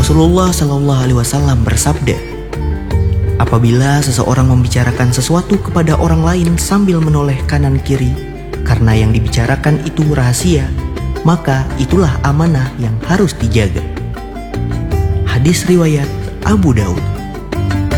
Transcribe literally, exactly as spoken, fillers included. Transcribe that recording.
Rasulullah Shallallahu Alaihi Wasallam bersabda, apabila seseorang membicarakan sesuatu kepada orang lain sambil menoleh kanan kiri, karena yang dibicarakan itu rahasia, maka itulah amanah yang harus dijaga. Hadis riwayat Abu Daud.